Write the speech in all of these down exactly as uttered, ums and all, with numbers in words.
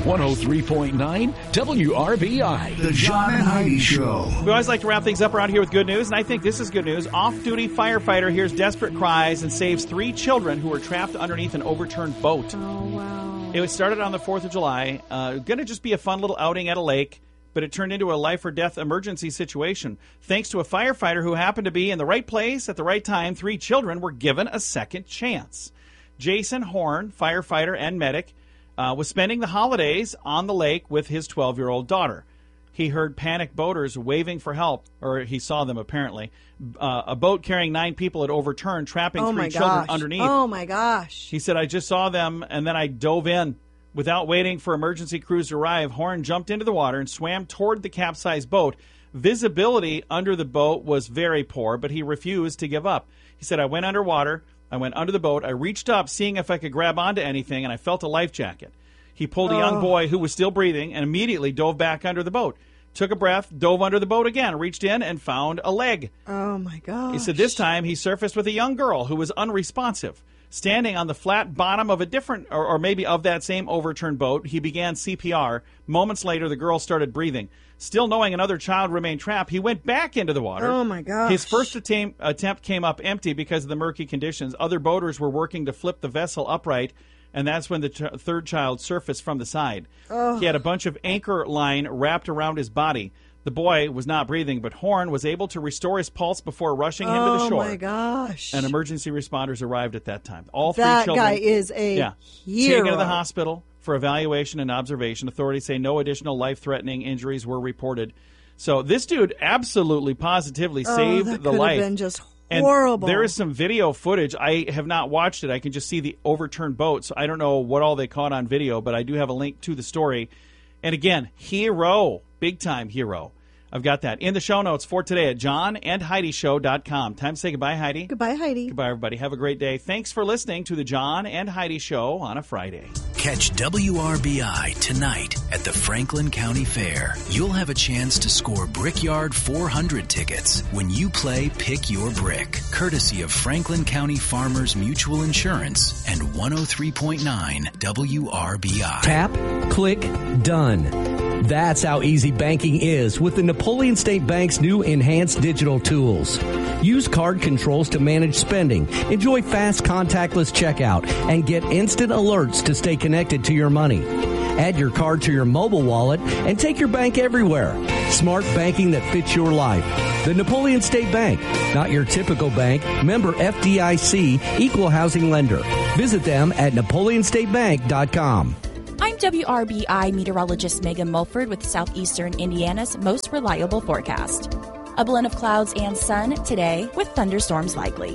one oh three point nine W R B I. The John and Heidi Show. We always like to wrap things up around here with good news, and I think this is good news. Off-duty firefighter hears desperate cries and saves three children who were trapped underneath an overturned boat. Oh, wow. It was started on the fourth of July. Uh, going to just be a fun little outing at a lake, but it turned into a life-or-death emergency situation. Thanks to a firefighter who happened to be in the right place at the right time, three children were given a second chance. Jason Horn, firefighter and medic, uh, was spending the holidays on the lake with his twelve-year-old daughter. He heard panicked boaters waving for help, or he saw them apparently. Uh, a boat carrying nine people had overturned, trapping Oh three my children gosh. underneath. Oh, my gosh. He said, I just saw them, and then I dove in. Without waiting for emergency crews to arrive, Horn jumped into the water and swam toward the capsized boat. Visibility under the boat was very poor, but he refused to give up. He said, I went underwater, I went under the boat, I reached up, seeing if I could grab onto anything, and I felt a life jacket. He pulled a young Oh. boy who was still breathing and immediately dove back under the boat. Took a breath, dove under the boat again, reached in, and found a leg. Oh, my gosh. He said this time he surfaced with a young girl who was unresponsive. Standing on the flat bottom of a different, or, or maybe of that same overturned boat, he began C P R. Moments later, the girl started breathing. Still knowing another child remained trapped, he went back into the water. Oh, my gosh. His first attempt, attempt came up empty because of the murky conditions. Other boaters were working to flip the vessel upright, and that's when the ch- third child surfaced from the side. Oh. He had a bunch of anchor line wrapped around his body. The boy was not breathing, but Horn was able to restore his pulse before rushing him to the shore. Oh, my gosh. And emergency responders arrived at that time. All three that children guy is a yeah, hero. taken to the hospital for evaluation and observation. Authorities say no additional life-threatening injuries were reported. So this dude absolutely, positively oh, saved that the could life. have been just And horrible. there is some video footage. I have not watched it. I can just see the overturned boat. So I don't know what all they caught on video, but I do have a link to the story. And again, hero, big-time hero. I've got that in the show notes for today at john and heidi show dot com. Time to say goodbye, Heidi. Goodbye, Heidi. Goodbye, everybody. Have a great day. Thanks for listening to the John and Heidi Show on a Friday. Catch W R B I tonight at the Franklin County Fair. You'll have a chance to score Brickyard four hundred tickets when you play Pick Your Brick, courtesy of Franklin County Farmers Mutual Insurance and one oh three point nine W R B I. Tap, click, done. That's how easy banking is with the Napoleon State Bank's new enhanced digital tools. Use card controls to manage spending, enjoy fast contactless checkout, and get instant alerts to stay connected to your money. Add your card to your mobile wallet and take your bank everywhere. Smart banking that fits your life. The Napoleon State Bank, not your typical bank. Member F D I C, equal housing lender. Visit them at napoleon state bank dot com. I'm W R B I meteorologist Megan Mulford with Southeastern Indiana's most reliable forecast. A blend of clouds and sun today with thunderstorms likely.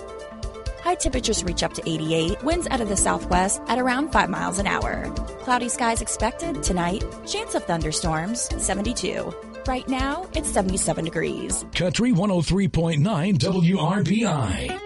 High temperatures reach up to eighty-eight, winds out of the southwest at around five miles an hour. Cloudy skies expected tonight, chance of thunderstorms, seventy-two. Right now, it's seventy-seven degrees. Country one oh three point nine W R B I.